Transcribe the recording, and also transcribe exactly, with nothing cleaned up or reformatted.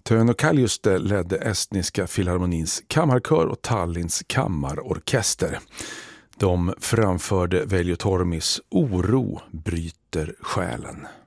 Töno Kaljuste ledde Estniska Filharmonins kammarkör och Tallinns kammarorkester. De framförde Veljo Tormis Oro bryter själen.